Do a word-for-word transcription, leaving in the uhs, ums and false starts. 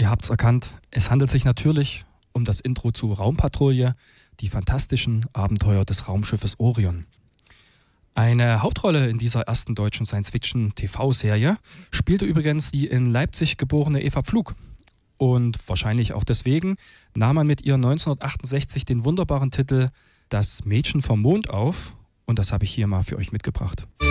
Ihr habt's erkannt, es handelt sich natürlich um das Intro zu Raumpatrouille, die fantastischen Abenteuer des Raumschiffes Orion. Eine Hauptrolle in dieser ersten deutschen Science-Fiction-T V-Serie spielte übrigens die in Leipzig geborene Eva Pflug. Und wahrscheinlich auch deswegen nahm man mit ihr neunzehnhundertachtundsechzig den wunderbaren Titel Das Mädchen vom Mond auf. Und das habe ich hier mal für euch mitgebracht.